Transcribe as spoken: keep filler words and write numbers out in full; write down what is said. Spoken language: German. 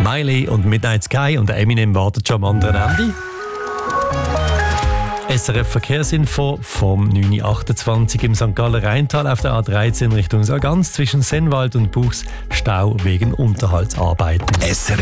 Miley und Midnight Sky und Eminem wartet schon am anderen Ende. S R F Verkehrsinfo vom neun Uhr achtundzwanzig im Sankt Galler Rheintal auf der A dreizehn Richtung Sargans zwischen Sennwald und Buchs Stau wegen Unterhaltsarbeiten.